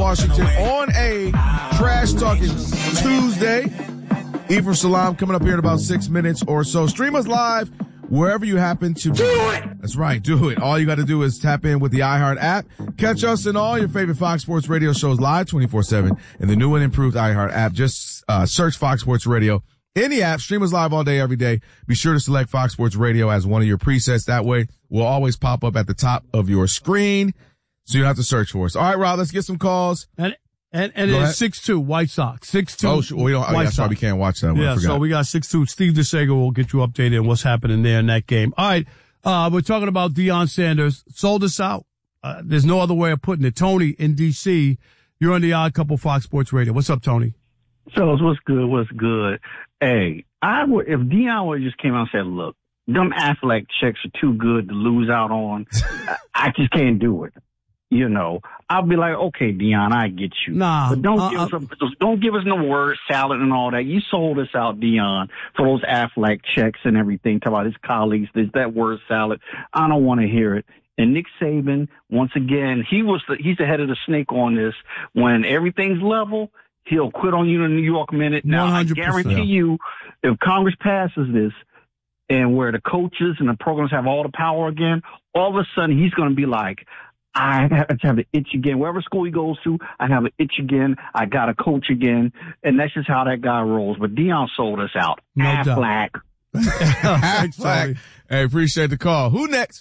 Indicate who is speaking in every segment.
Speaker 1: Washington on a Trash Talking Tuesday. Ephraim Salam coming up here in about 6 minutes or so. Stream us live wherever you happen to be. That's right, do it. All you got to do is tap in with the iHeart app. Catch us in all your favorite Fox Sports Radio shows live 24/7 in the new and improved iHeart app. Just search Fox Sports Radio in the app. Stream us live all day, every day. Be sure to select Fox Sports Radio as one of your presets. That way, we'll always pop up at the top of your screen, so you don't have to search for us. All right, Rob, let's get some calls.
Speaker 2: And it's 6-2 White Sox. 6-2.
Speaker 1: Oh, we don't. That's why we can't watch that one.
Speaker 2: Yeah, so we got 6-2. Steve DeSager will get you updated on what's happening there in that game. All right, we're talking about Deion Sanders. Sold us out. There's no other way of putting it. Tony in D.C., you're on the Odd Couple Fox Sports Radio. What's up, Tony?
Speaker 3: Fellas, what's good? What's good? Hey, if Deion would just came out and said, look, them Affleck checks are too good to lose out on. I just can't do it. You know, I'll be like, okay, Deion, I get you.
Speaker 2: Nah.
Speaker 3: But don't give us no word salad and all that. You sold us out, Deion, for those Affleck checks and everything. Talk about his colleagues. There's that word salad. I don't want to hear it. And Nick Saban, once again, he's the head of the snake on this. When everything's level, he'll quit on you in the New York Minute. Now, 100%. I guarantee you, if Congress passes this and where the coaches and the programs have all the power again, all of a sudden he's going to be like, I have to have an itch again. Wherever school he goes to, I have an itch again. I got to coach again. And that's just how that guy rolls. But Deion sold us out.
Speaker 2: No
Speaker 3: Affleck.
Speaker 1: Affleck. Hey, appreciate the call. Who next?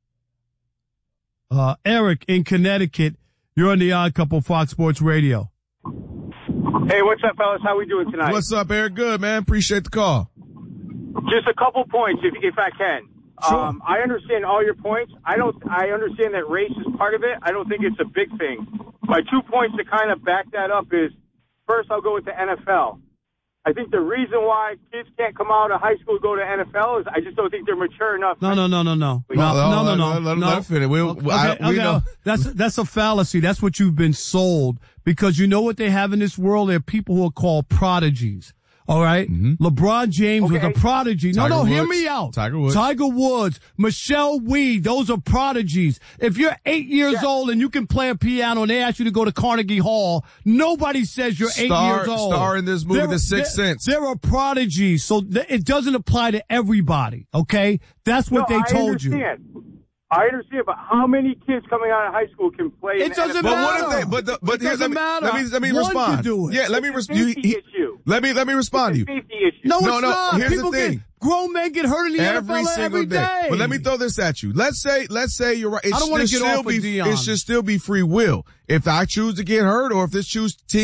Speaker 2: Eric in Connecticut. You're on the Odd Couple Fox Sports Radio.
Speaker 4: Hey, what's up, fellas? How we doing tonight?
Speaker 1: What's up, Eric? Good, man. Appreciate the call.
Speaker 4: Just a couple points, if I can.
Speaker 2: Sure.
Speaker 4: I understand all your points. I understand that race is part of it. I don't think it's a big thing. My 2 points to kind of back that up is, first, I'll go with the NFL. I think the reason why kids can't come out of high school to go to NFL is I just don't think they're mature enough.
Speaker 2: No.
Speaker 1: Let it fit. We know.
Speaker 2: That's a fallacy. That's what you've been sold, because you know what they have in this world? There are people who are called prodigies. All right. Mm-hmm. LeBron James was a prodigy. Hear me out. Tiger Woods, Michelle Weed, those are prodigies. If you're 8 years old and you can play a piano and they ask you to go to Carnegie Hall, nobody says you're 8 years old.
Speaker 1: Star in this movie, The Sixth Sense.
Speaker 2: There are prodigies, so it doesn't apply to everybody. Okay, that's what they told you.
Speaker 4: I understand, but how many kids coming out of high school can play?
Speaker 2: It doesn't matter.
Speaker 1: But
Speaker 2: it doesn't matter.
Speaker 1: Let me respond.
Speaker 2: One can do it.
Speaker 1: Yeah, let me respond. Let me respond to you.
Speaker 4: Safety issue.
Speaker 2: No, it's not.
Speaker 1: Here's
Speaker 2: People
Speaker 1: the thing.
Speaker 2: Grown men get hurt in the NFL every day.
Speaker 1: But let me throw this at you. Let's say you're right.
Speaker 2: I don't want to get off of Deion.
Speaker 1: It should still be free will. If I choose to get hurt, or if this team